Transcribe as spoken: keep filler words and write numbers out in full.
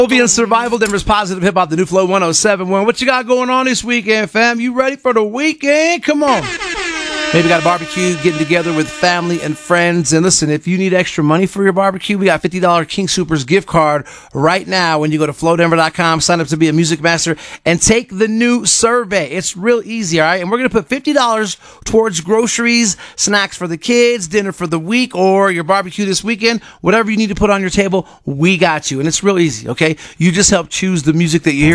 Ovian Survival, Denver's Positive Hip Hop, the new Flow one oh seven one. What you got going on this weekend, fam? You ready for the weekend? Come on. Maybe got a barbecue, getting together with family and friends. And listen, if you need extra money for your barbecue, we got fifty dollars King Soopers gift card right now when you go to flow denver dot com, sign up to be a music master, and take the new survey. It's real easy, all right? And we're going to put fifty dollars towards groceries, snacks for the kids, dinner for the week, or your barbecue this weekend. Whatever you need to put on your table, we got you. And it's real easy, okay? You just help choose the music that you hear.